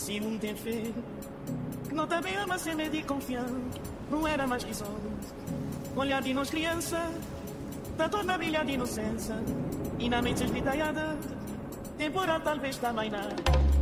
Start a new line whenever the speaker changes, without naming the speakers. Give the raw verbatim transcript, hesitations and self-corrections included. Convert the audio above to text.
Se não tem fé, não também ama ser medo e confiança. Não era mais que só olhar de nós criança, da torna brilhar de inocência. E na mente esbitaiada, temporal talvez também nada.